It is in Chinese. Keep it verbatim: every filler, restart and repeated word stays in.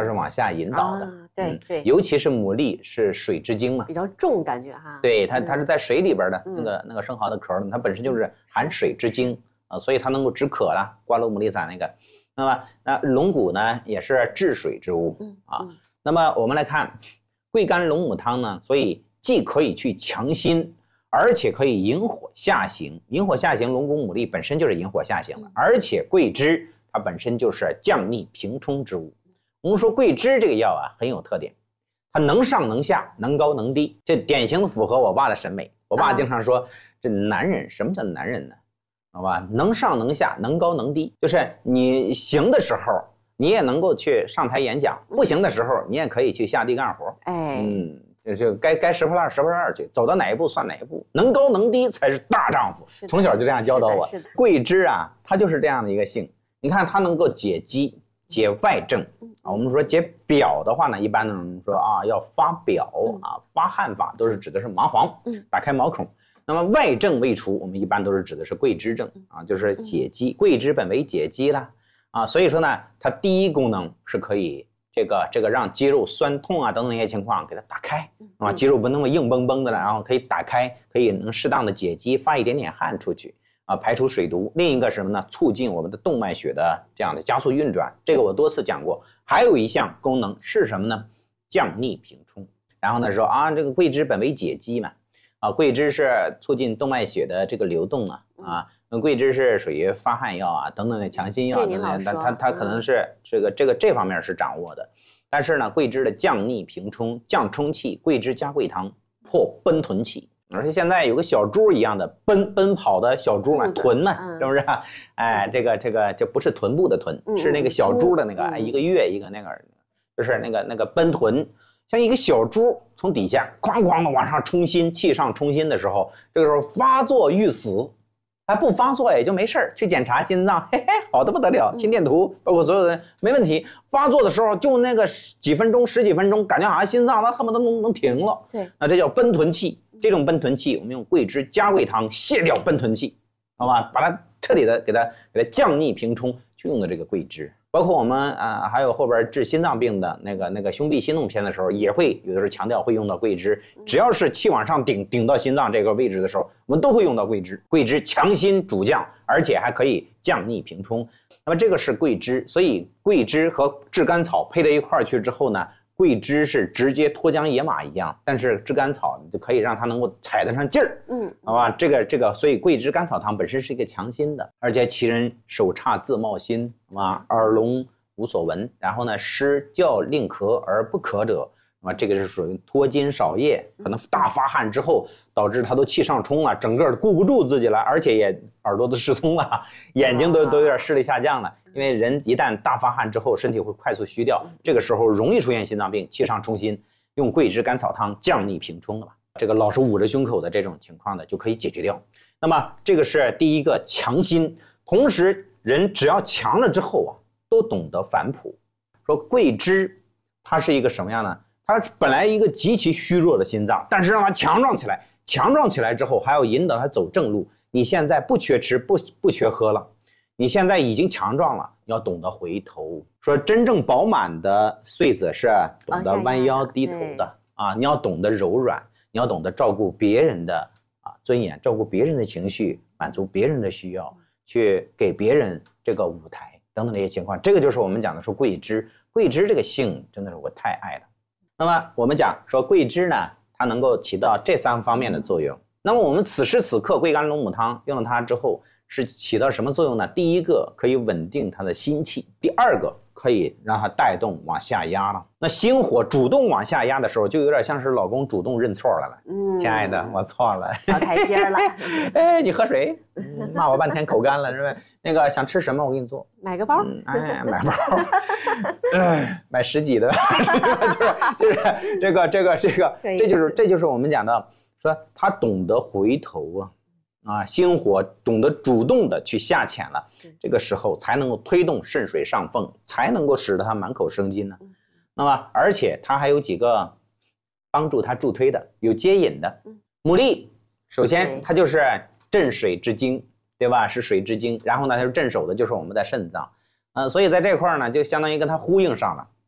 它是往下引导的。 啊、对对、 嗯，尤其是牡蛎是水之精嘛， 比较重感觉哈。 对，它它是在水里边的、 嗯、 那个那个生蚝的壳呢，它本身就是含水之精啊、呃，所以它能够止渴了。瓜蒌牡蛎散那个，那么那龙骨呢也是治水之物啊。 嗯嗯、 那么我们来看桂干龙母汤呢，所以既可以去强心。而且可以引火下行，引火下行，龙骨牡蛎本身就是引火下行的，而且桂枝它本身就是降逆平冲之物。我们说桂枝这个药啊很有特点，它能上能下，能高能低，这典型的符合我爸的审美。我爸经常说，啊、这男人什么叫男人呢？好吧，能上能下，能高能低，就是你行的时候，你也能够去上台演讲；不行的时候，你也可以去下地干活。 哎， 嗯。就是该该拾破烂拾破烂去，走到哪一步算哪一步，能高能低才是大丈夫。从小就这样教导我。桂枝啊，它就是这样的一个性。你看它能够解肌、解外症啊。我们说解表的话呢，一般呢我们说啊要发表啊，发汗法都是指的是麻黄，打开毛孔。那么外症未除，我们一般都是指的是桂枝症啊，就是解肌。桂枝本为解肌啦啊，所以说呢，它第一功能是可以。这个这个让肌肉酸痛啊等等一些情况给它打开啊，肌肉不那么硬绷绷的了，然后可以打开，可以能适当的解肌，发一点点汗出去啊，排除水毒。另一个是什么呢？促进我们的动脉血的这样的加速运转，这个我多次讲过。还有一项功能是什么呢？降逆平冲。然后呢说啊，这个桂枝本为解肌嘛，啊，桂枝是促进动脉血的这个流动啊啊。桂枝是属于发汗药啊，等等的强心药，它它它可能是这个这个这方面是掌握的，但是呢，桂枝的降逆平冲，降冲气，桂枝加桂汤破奔豚气，而且现在有个小猪一样的奔奔跑的小猪嘛，豚嘛，嗯、是不是？哎，这个这个这不是臀部的臀，嗯、是那个小猪的那个，嗯、一个月一个那个，就是那个那个奔豚。像一个小猪从底下哐哐的往上冲心，气上冲心的时候，这个时候发作欲死。还不发作也就没事儿，去检查心脏，嘿嘿，好的不得了，心电图包括所有的人没问题。发作的时候就那个几分钟、十几分钟，感觉好像心脏它恨不得能能停了。 对， 那这叫奔豚气。这种奔豚气，我们用桂枝加桂汤泻掉奔豚气，好吧，把它彻底的给它给它降逆平冲，去用的这个桂枝。包括我们啊、呃，还有后边治心脏病的那个那个胸壁心动篇的时候，也会有的时候强调会用到桂枝。只要是气往上顶顶到心脏这个位置的时候，我们都会用到桂枝。桂枝强心主降，而且还可以降逆平冲。那么这个是桂枝，所以桂枝和炙甘草配在一块儿去之后呢，桂枝是直接脱缰野马一样，但是炙甘草就可以让它能够踩得上劲儿。嗯，好吧，这个这个，所以桂枝甘草汤本身是一个强心的，而且其人手刹自冒心，啊，耳聋无所闻，然后呢，施教令咳而不咳者，啊，这个是属于脱筋少液，可能大发汗之后导致他都气上冲了，整个顾不住自己了，而且也耳朵都失聪了，眼睛都都有点视力下降了。因为人一旦大发汗之后，身体会快速虚掉，这个时候容易出现心脏病，气上冲心，用桂枝甘草汤降逆平冲了吧，这个老是捂着胸口的这种情况的就可以解决掉。那么这个是第一个强心，同时人只要强了之后啊，都懂得反哺。说桂枝它是一个什么样呢？它本来一个极其虚弱的心脏，但是让它强壮起来，强壮起来之后还要引导它走正路。你现在不缺吃，不不缺喝了。你现在已经强壮了，你要懂得回头。说真正饱满的穗子是懂得弯腰低头的啊，你要懂得柔软，你要懂得照顾别人的啊尊严，照顾别人的情绪，满足别人的需要，去给别人这个舞台等等这些情况。这个就是我们讲的说桂枝，桂枝这个性真的是我太爱了。那么我们讲说桂枝呢，它能够起到这三方面的作用。那么我们此时此刻桂干龙母汤用了它之后，是起到什么作用呢？第一个可以稳定他的心气，第二个可以让他带动往下压了。那心火主动往下压的时候，就有点像是老公主动认错了了。嗯，亲爱的，我错了， 找台阶了。 哎，你喝水，嗯、骂我半天口干了，是吧？那个想吃什么，我给你做， 买个包。 嗯、哎，买包，哎，买十几的，就是就是这个这个这个，这就是这就是我们讲的，说他懂得回头啊。啊，心火懂得主动的去下潜了，这个时候才能够推动肾水上奉，才能够使得它满口生津呢。那么，而且它还有几个帮助它助推的，有接引的。牡蛎，首先它就是镇水之精，对吧？是水之精。然后呢，它是镇守的就是我们的肾脏。嗯、呃，所以在这块呢，就相当于跟它呼应上了。